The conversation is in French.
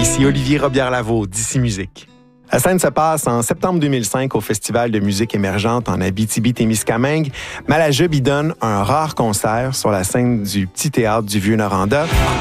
Ici Olivier Robillard-Lavaux, d'Ici Musique. La scène se passe en septembre 2005 au Festival de musique émergente en Abitibi-Témiscamingue. Malajube y donne un rare concert sur la scène du Petit Théâtre du Vieux-Noranda.